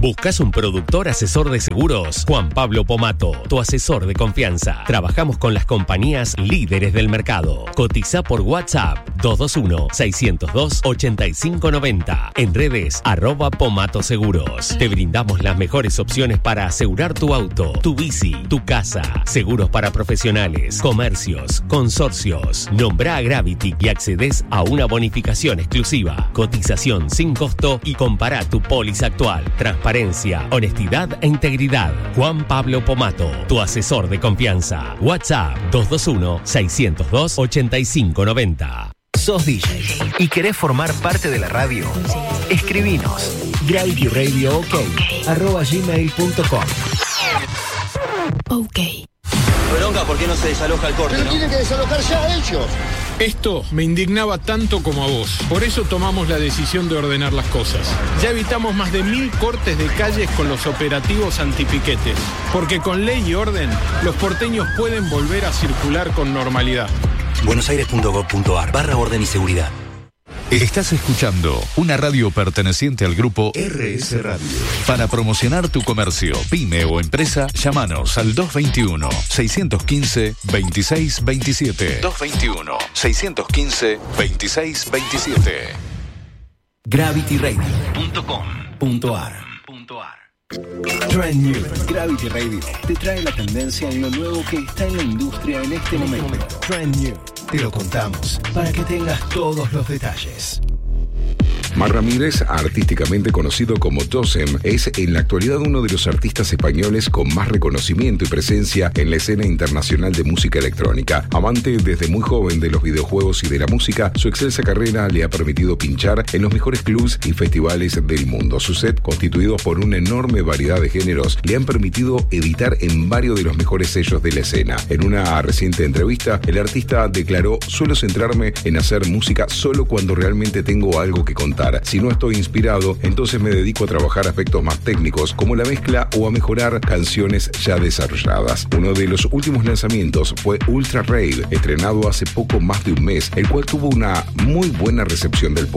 ¿Buscas un productor asesor de seguros? Juan Pablo Pomato, tu asesor de confianza. Trabajamos con las compañías líderes del mercado. Cotiza por WhatsApp 221-602-8590. En redes @Pomato Seguros. Te brindamos las mejores opciones para asegurar tu auto, tu bici, tu casa. Seguros para profesionales, comercios, consorcios. Nombra a Gravity y accedes a una bonificación exclusiva. Cotización sin costo y compara tu póliza actual. Transparencia, honestidad e integridad. Juan Pablo Pomato, tu asesor de confianza. WhatsApp 221-602-8590. ¿Sos DJ y querés formar parte de la radio? Escribinos gravityradiook@gmail.com. Ok. Bronca, ¿por qué no se desaloja el corte? Pero tienen que desalojar ya ellos. Esto me indignaba tanto como a vos. Por eso tomamos la decisión de ordenar las cosas. Ya evitamos más de 1000 cortes de calles con los operativos antipiquetes. Porque con ley y orden, los porteños pueden volver a circular con normalidad. buenosaires.gov.ar/orden y seguridad. Estás escuchando una radio perteneciente al grupo RS Radio. Para promocionar tu comercio, pyme o empresa, llámanos al 221-615-2627. 221-615-2627. gravityradio.com.ar. Trend New. Gravity Radio te trae la tendencia en lo nuevo que está en la industria en este momento. Trend New. Te lo contamos para que tengas todos los detalles. Mar Ramírez, artísticamente conocido como Tosem, es en la actualidad uno de los artistas españoles con más reconocimiento y presencia en la escena internacional de música electrónica. Amante desde muy joven de los videojuegos y de la música, su excelsa carrera le ha permitido pinchar en los mejores clubs y festivales del mundo. Su set, constituido por una enorme variedad de géneros, le han permitido editar en varios de los mejores sellos de la escena. En una reciente entrevista, el artista declaró: "Suelo centrarme en hacer música solo cuando realmente tengo algo que contar. Si no estoy inspirado, entonces me dedico a trabajar aspectos más técnicos, como la mezcla o a mejorar canciones ya desarrolladas". Uno de los últimos lanzamientos fue Ultra Rave, estrenado hace poco más de un mes, el cual tuvo una muy buena recepción del público.